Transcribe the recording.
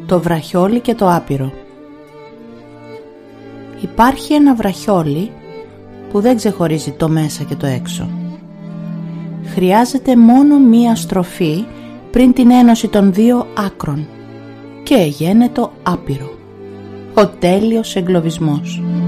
Το βραχιόλι και το άπειρο. Υπάρχει ένα βραχιόλι που δεν ξεχωρίζει το μέσα και το έξω. Χρειάζεται μόνο μία στροφή πριν την ένωση των δύο άκρων και γένετο άπειρο. Ο τέλειος εγκλωβισμός.